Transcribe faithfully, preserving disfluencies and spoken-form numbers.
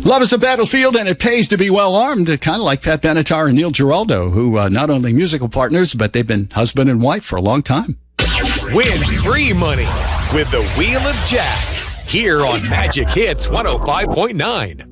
Love is a battlefield, and it pays to be well armed, kind of like Pat Benatar and Neil Giraldo, who uh, not only musical partners, but they've been husband and wife for a long time. Win free money with the Wheel of Jack here on Magic Hits one oh five point nine.